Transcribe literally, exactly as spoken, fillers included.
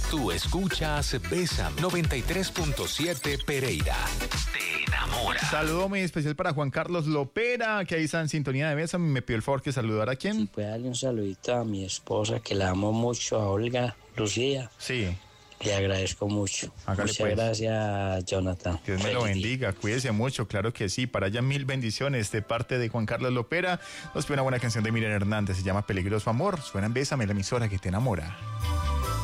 Tú escuchas Bésame noventa y tres punto siete Pereira. Te enamora. Saludo muy especial para Juan Carlos Lopera, que ahí está en sintonía de Bésame. Me pidió el favor que saludara a quién. Si puede darle un saludito a mi esposa, que la amo mucho, a Olga Lucía. Sí. Le agradezco mucho. Hágale, Muchas pues. gracias, Jonathan. Dios me lo bendiga, cuídese mucho, claro que sí. Para allá mil bendiciones de parte de Juan Carlos Lopera. Nos pide una buena canción de Miriam Hernández, se llama Peligroso Amor. Suena en Bésame, la emisora que te enamora.